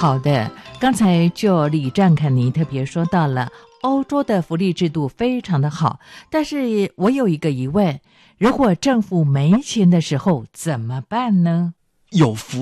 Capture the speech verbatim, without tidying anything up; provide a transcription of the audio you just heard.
好的，刚才就李占肯尼特别说到了欧洲的福利制度非常的好，但是我有一个疑问，如果政府没钱的时候怎么办呢？ 有福